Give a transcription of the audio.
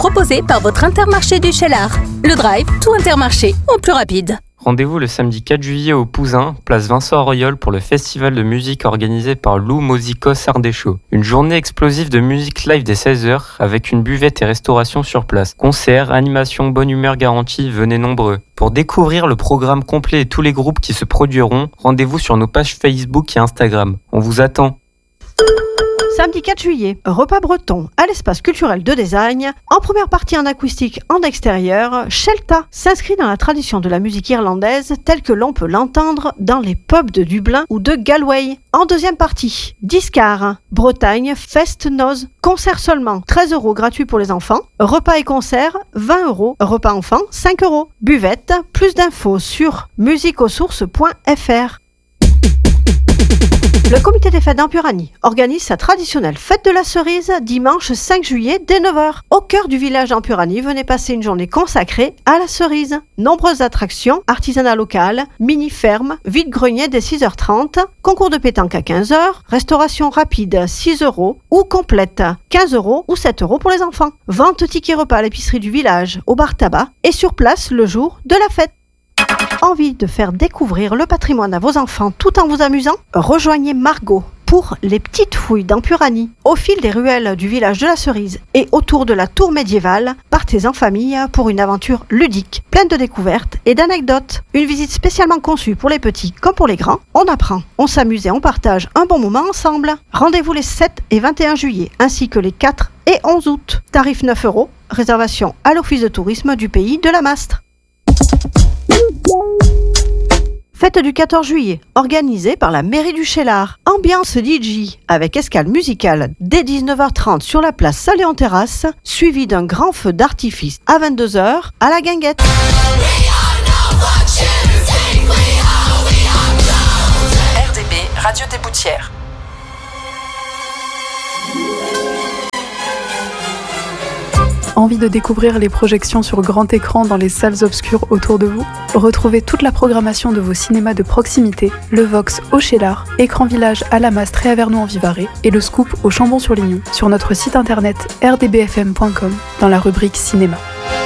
Proposé par votre Intermarché du Cheylard. Le Drive, tout Intermarché, en plus rapide. Rendez-vous le samedi 4 juillet au Pouzin, place Vincent Auriol pour le festival de musique organisé par Lou Mozicos Ardécho. Une journée explosive de musique live dès 16h avec une buvette et restauration sur place. Concerts, animations, bonne humeur garantie, venez nombreux. Pour découvrir le programme complet et tous les groupes qui se produiront, rendez-vous sur nos pages Facebook et Instagram. On vous attend. Samedi 4 juillet, repas breton à l'espace culturel de Désagne. En première partie en acoustique en extérieur, Shelta s'inscrit dans la tradition de la musique irlandaise telle que l'on peut l'entendre dans les pubs de Dublin ou de Galway. En deuxième partie, Discar, Bretagne, Fest Noz, concert seulement 13 € gratuit pour les enfants, repas et concert 20 €, repas enfants 5 €, buvette, plus d'infos sur musiqueauxsources.fr. Le comité des fêtes d'Ampurany organise sa traditionnelle fête de la cerise dimanche 5 juillet dès 9h. Au cœur du village d'Ampurany, venez passer une journée consacrée à la cerise. Nombreuses attractions, artisanat local, mini-ferme, vide-grenier dès 6h30, concours de pétanque à 15h, restauration rapide 6 € ou complète 15 € ou 7 € pour les enfants. Vente tickets repas à l'épicerie du village, au bar tabac et sur place le jour de la fête. Envie de faire découvrir le patrimoine à vos enfants tout en vous amusant? Rejoignez Margot pour les petites fouilles d'Ampurany. Au fil des ruelles du village de la Cerise et autour de la tour médiévale, partez en famille pour une aventure ludique, pleine de découvertes et d'anecdotes. Une visite spécialement conçue pour les petits comme pour les grands. On apprend, on s'amuse et on partage un bon moment ensemble. Rendez-vous les 7 et 21 juillet, ainsi que les 4 et 11 août. Tarif 9 €, réservation à l'office de tourisme du pays de la Mastre. Fête du 14 juillet, organisée par la mairie du Cheylard. Ambiance DJ avec escale musicale dès 19h30 sur la place Saléon-Terrasse, suivi d'un grand feu d'artifice à 22h à la Guinguette. RDB, Radio des Boutières. Envie de découvrir les projections sur grand écran dans les salles obscures autour de vous? Retrouvez toute la programmation de vos cinémas de proximité, le Vox au Cheylard, Écran Village à la Mastre et à Vernon-en-Vivarais et le Scoop au Chambon-sur-Lignon sur notre site internet rdbfm.com dans la rubrique cinéma.